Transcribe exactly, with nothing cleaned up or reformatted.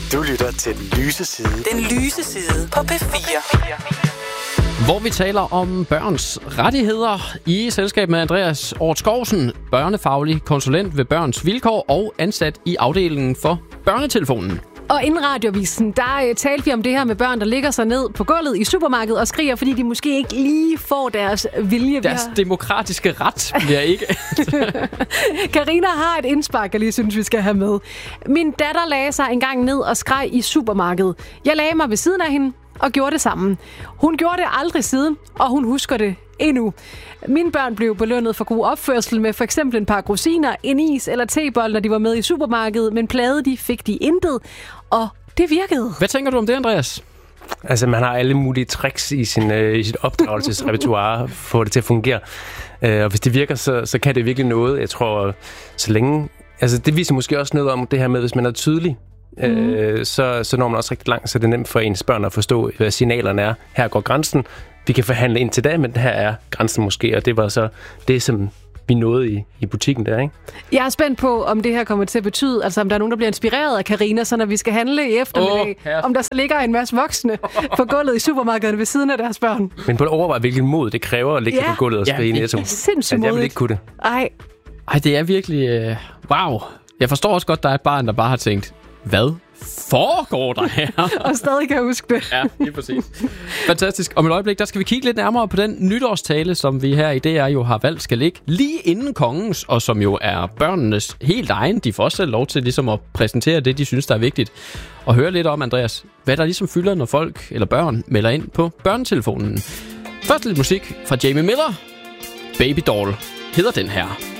Du lytter til Den Lyse Side. Den Lyse Side på P fire. Hvor vi taler om børns rettigheder i selskab med Andreas Ort Skovsen, børnefaglig konsulent ved Børns Vilkår og ansat i afdelingen for Børnetelefonen. Og inden radiovisen, der uh, talte vi om det her med børn, der ligger sig ned på gulvet i supermarkedet og skriger, fordi de måske ikke lige får deres vilje. Deres har... demokratiske ret bliver ikke. Karina har et indspark, jeg lige synes, vi skal have med. Min datter lagde sig en gang ned og skreg i supermarkedet. Jeg lagde mig ved siden af hende og gjorde det sammen. Hun gjorde det aldrig siden, og hun husker det endnu. Mine børn blev belønnet for god opførsel med for eksempel en par rosiner, en is eller tebold, når de var med i supermarkedet, men plade de fik de intet, og det virkede. Hvad tænker du om det, Andreas? Altså, man har alle mulige tricks i, sin, øh, i sit opdragelsesrepertoire for at få det til at fungere. Øh, og hvis det virker, så, så kan det virkelig noget. Jeg tror, så længe... Altså, det viser måske også noget om det her med, hvis man er tydelig, mm. øh, så, så når man også rigtig langt, så det er nemt for ens børn at forstå, hvad signalerne er. Her går grænsen. Vi kan forhandle ind til dag, men her er grænsen måske, og det var så det, som vi nåede i, i butikken der, ikke? Jeg er spændt på, om det her kommer til at betyde, altså om der er nogen, der bliver inspireret af Karina, så når vi skal handle i eftermiddag, oh, om der så ligger en masse voksne på gulvet i supermarkedet ved siden af deres børn. Men på at overveje, hvilken mod det kræver at ligge ja. på gulvet og skrige ja, Netto. Det er sindssygt modigt. Jeg vil ikke kunne det. Ej. Ej, det er virkelig... Uh, wow. Jeg forstår også godt, der er et barn, der bare har tænkt, hvad foregår der her? Og stadig kan huske det. Ja, lige præcis. Fantastisk. Om et øjeblik, der skal vi kigge lidt nærmere på den nytårstale, som vi her i D R jo har valgt skal ligge lige inden kongens, og som jo er børnenes helt egen. De får også selv lov til ligesom at præsentere det, de synes, der er vigtigt. Og høre lidt om, Andreas, hvad der ligesom fylder, når folk eller børn melder ind på børnetelefonen. Først lidt musik fra Jamie Miller. Baby Doll hedder den her.